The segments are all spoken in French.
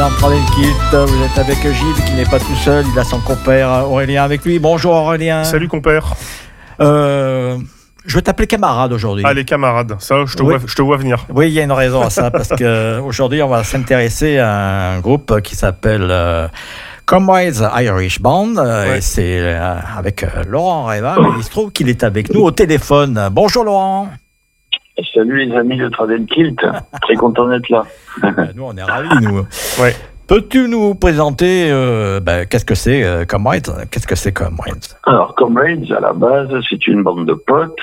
dans Travel Kilt. Vous êtes avec Gilles qui n'est pas tout seul. Il a son compère Aurélien avec lui. Bonjour Aurélien. Salut compère. Je vais t'appeler camarade aujourd'hui. Allez camarade, ça je te vois venir. Oui, il y a une raison à ça parce qu'aujourd'hui on va s'intéresser à un groupe qui s'appelle Comrades Irish Band. Et c'est avec Laurent Reva. Il se trouve qu'il est avec nous au téléphone. Bonjour Laurent. Salut les amis de Travel Kilt, très content d'être là. Nous on est ravis nous. Ouais. Peux-tu nous présenter qu'est-ce que c'est Comrades? Qu'est-ce que c'est Comrades? Alors Comrades à la base c'est une bande de potes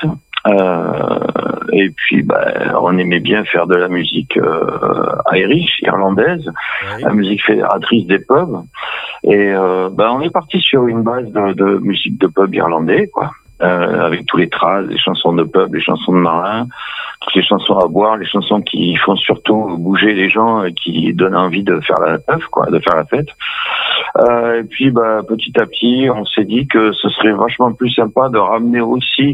et puis on aimait bien faire de la musique Irish, irlandaise, la musique fédératrice des pubs et on est parti sur une base de musique de pub irlandais quoi. Avec tous les traces, les chansons de pub, les chansons de marins, toutes les chansons à boire, les chansons qui font surtout bouger les gens et qui donnent envie de faire la teuf, quoi, de faire la fête. Et puis, petit à petit, on s'est dit que ce serait vachement plus sympa de ramener aussi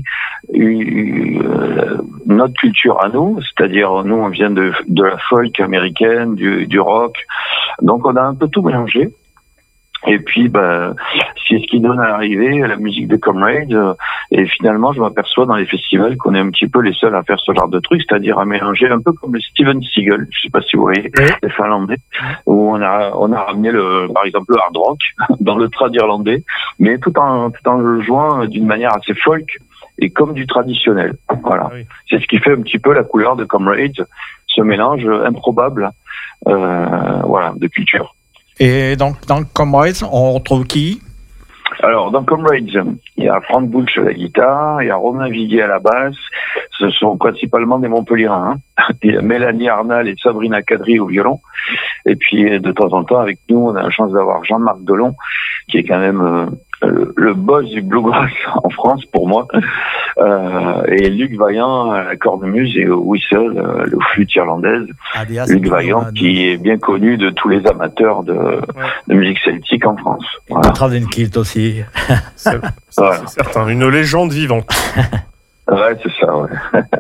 notre culture à nous, c'est-à-dire nous, on vient de la folk américaine, du rock, donc on a un peu tout mélangé. Et puis, c'est ce qui donne à l'arrivée la musique de Comrades. Et finalement, je m'aperçois dans les festivals qu'on est un petit peu les seuls à faire ce genre de truc, c'est-à-dire à mélanger un peu comme le Steven Seagal. Je sais pas si vous voyez, les Finlandais, où on a ramené par exemple le hard rock dans le trad irlandais, mais tout en le jouant d'une manière assez folk et comme du traditionnel. Voilà. Oui. C'est ce qui fait un petit peu la couleur de Comrades, ce mélange improbable, de culture. Et donc, dans Comrades, on retrouve qui? Alors, dans Comrades, il y a Frank Bulch à la guitare, il y a Romain Viguier à la basse, ce sont principalement des Montpelliérains. Il y a Mélanie Arnal et Sabrina Kadri au violon. Et puis, de temps en temps, avec nous, on a la chance d'avoir Jean-Marc Delon, qui est quand même le boss du bluegrass en France, pour moi. Et Luc Vaillant à la cornemuse et au whistle, le flûte irlandaise. Luc Vaillant, qui est bien connu de tous les amateurs de musique celtique en France. Voilà. Travel Kilt aussi. C'est certain, une légende vivante. Ouais, c'est ça, ouais.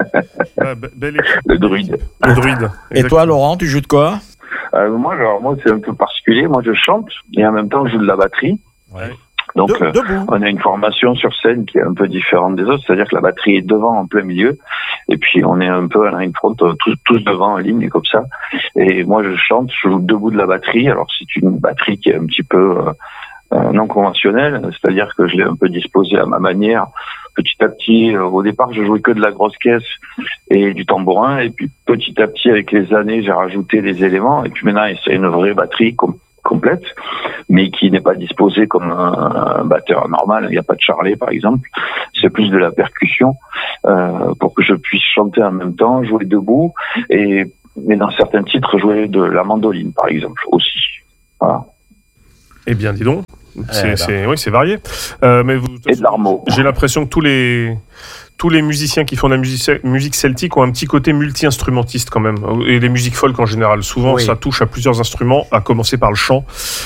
Le druide. Le druide. Et toi, Laurent, tu joues de quoi? Moi, c'est un peu particulier. Moi, je chante et en même temps, je joue de la batterie. Ouais. Donc, on a une formation sur scène qui est un peu différente des autres, c'est-à-dire que la batterie est devant en plein milieu, et puis on est un peu à la line front, tous devant en ligne, comme ça. Et moi, je chante, je joue debout de la batterie. Alors, c'est une batterie qui est un petit peu non conventionnelle, c'est-à-dire que je l'ai un peu disposée à ma manière. Petit à petit, au départ, je jouais que de la grosse caisse et du tambourin, et puis petit à petit, avec les années, j'ai rajouté des éléments, et puis maintenant, c'est une vraie batterie complète, mais qui n'est pas disposé comme un batteur normal. Il n'y a pas de charlet, par exemple. C'est plus de la percussion pour que je puisse chanter en même temps, jouer debout, mais dans certains titres, jouer de la mandoline, par exemple, aussi. Voilà. Eh bien, dis donc. C'est varié. Et de l'armo. J'ai l'impression que tous les musiciens qui font de la musique celtique ont un petit côté multi-instrumentiste quand même. Et les musiques folk en général. Souvent, ça touche à plusieurs instruments, à commencer par le chant.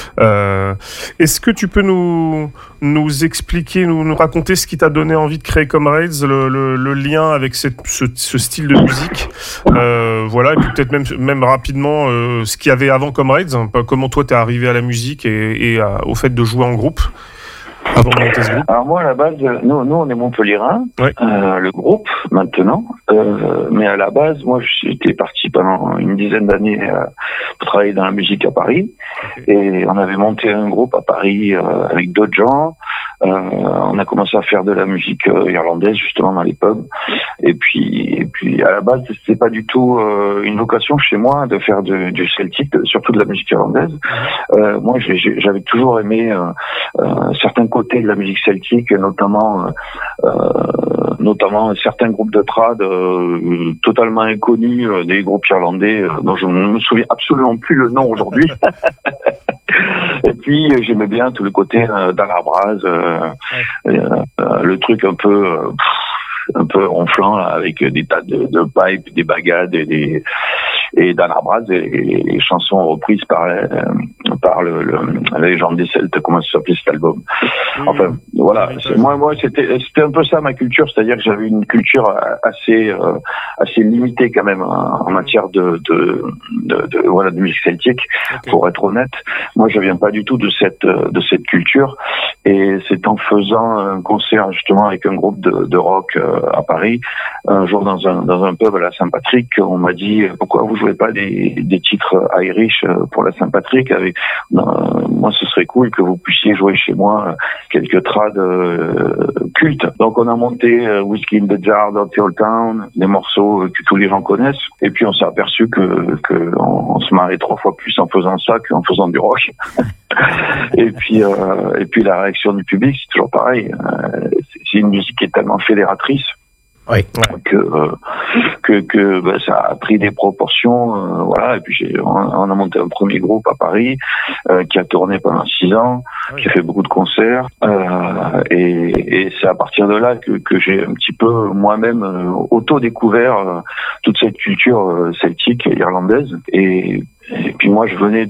Est-ce que tu peux nous expliquer, nous raconter ce qui t'a donné envie de créer Comrades, le lien avec ce style de musique, et puis peut-être même rapidement ce qu'il y avait avant Comrades, comment toi t'es arrivé à la musique et au fait de jouer en groupe avant de monter ce groupe? Alors moi, à la base, nous on est Montpelliérains, le groupe maintenant, mais à la base, moi j'étais parti pendant une dizaine d'années pour travailler dans la musique à Paris, et on avait monté un groupe à Paris avec d'autres gens. On a commencé à faire de la musique irlandaise justement dans les pubs, et puis à la base c'était pas du tout une vocation chez moi de faire du celtique, surtout de la musique irlandaise. Moi j'avais toujours aimé certains côtés de la musique celtique, notamment certains groupes de trad totalement inconnus, des groupes irlandais dont je ne me souviens absolument plus le nom aujourd'hui. Et puis j'aimais bien tout le côté dans la brase, le truc un peu ronflant là, avec des tas de pipes, des bagades et dans la brase et les chansons reprises par la légende des Celtes, comment ça s'appelait cet album. Enfin, Voilà, moi c'était un peu ça ma culture, c'est-à-dire que j'avais une culture assez limitée quand même en matière de musique celtique, pour être honnête. Moi je viens pas du tout de cette culture, et c'est en faisant un concert justement avec un groupe de rock à Paris, un jour dans un pub à la Saint-Patrick, on m'a dit pourquoi vous jouez pas des titres Irish pour la Saint-Patrick, avec moi ce serait cool que vous puissiez jouer chez moi quelques trades cultes. Donc on a monté Whiskey in the Jar, Dirty Old Town, des morceaux que tous les gens connaissent, et puis on s'est aperçu que on se marrait 3 fois plus en faisant ça qu'en faisant du rock. et puis la réaction du public, c'est toujours pareil, c'est une musique qui est tellement fédératrice. Oui. Que ça a pris des proportions, voilà. Et puis on a monté un premier groupe à Paris qui a tourné pendant 6 ans, qui a fait beaucoup de concerts, et c'est à partir de là que j'ai un petit peu moi-même auto-découvert toute cette culture celtique irlandaise. Et puis moi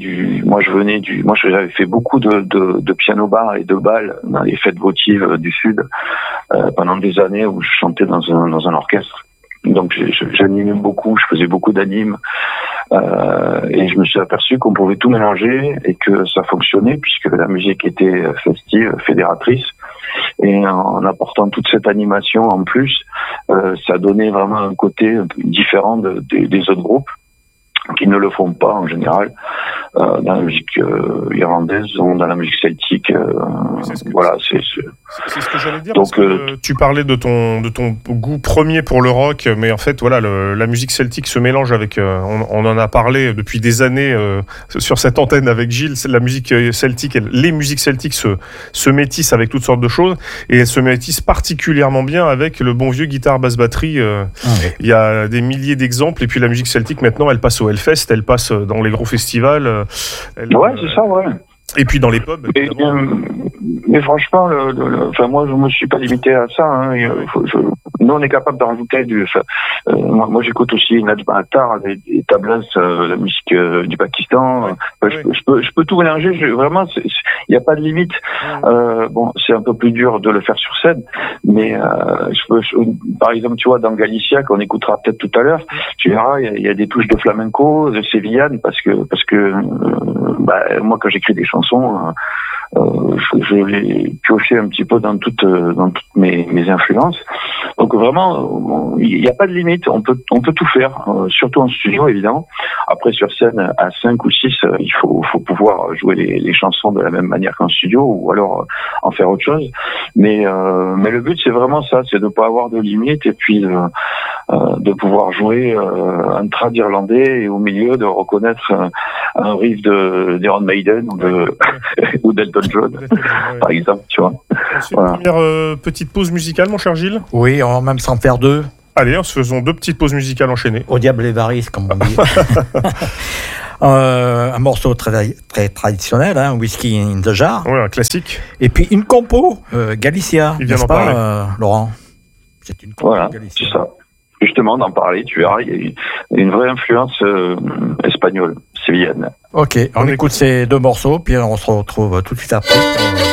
j'avais fait beaucoup de piano bar et de bal dans les fêtes votives du Sud pendant des années, où je chantais dans un orchestre. Donc j'animais beaucoup, je faisais beaucoup d'animes, et je me suis aperçu qu'on pouvait tout mélanger et que ça fonctionnait, puisque la musique était festive, fédératrice, et en apportant toute cette animation en plus, ça donnait vraiment un côté différent des autres groupes qui ne le font pas en général dans la musique irlandaise ou dans la musique celtique. Voilà, c'est ce que j'allais dire. Donc, parce que tu parlais de ton goût premier pour le rock, mais en fait, voilà, la musique celtique se mélange avec. On en a parlé depuis des années sur cette antenne avec Gilles. La musique celtique, les musiques celtiques se métissent avec toutes sortes de choses, et elles se métissent particulièrement bien avec le bon vieux guitare basse batterie. Il y a des milliers d'exemples, et puis la musique celtique maintenant, elle passe au Hellfest, elle passe dans les gros festivals. Ouais, c'est ça, ouais. Et puis dans les pubs. Mais franchement, moi je me suis pas limité à ça. Hein. Nous on est capable d'en rajouter moi j'écoute aussi Najma Attar, des tablas, la musique du Pakistan. Je peux tout mélanger. Vraiment, il n'y a pas de limite. Bon, c'est un peu plus dur de le faire sur scène, mais par exemple, tu vois, dans Galicia, qu'on écoutera peut-être tout à l'heure, tu verras, il y a des touches de flamenco, de sévillane, parce que moi quand j'écris des chansons, je l'ai pioché un petit peu dans toutes mes influences. Donc vraiment, il n'y a pas de limite. On peut tout faire, surtout en studio évidemment. Après sur scène à 5 ou 6, il faut pouvoir jouer les chansons de la même manière qu'en studio, ou alors en faire autre chose. Mais le but c'est vraiment ça, c'est de ne pas avoir de limite, et puis de pouvoir jouer un trad irlandais, et au milieu de reconnaître un riff d'Iron Maiden ou d'Elton John, par exemple, tu vois. C'est une première petite pause musicale, mon cher Gilles. Oui, on va même s'en faire 2. Allez, faisons 2 petites pauses musicales enchaînées. Au diable les varices, comme on dit. Un morceau très, très traditionnel, hein, Whiskey in the Jar. Oui, un classique. Et puis une compo, Galicia, n'est-ce pas, Laurent? C'est une compo, voilà, Galicia. C'est ça. Justement, d'en parler, tu verras, il y a une vraie influence espagnole, sévillane. Ok, on écoute ces 2 morceaux, puis on se retrouve tout de suite après.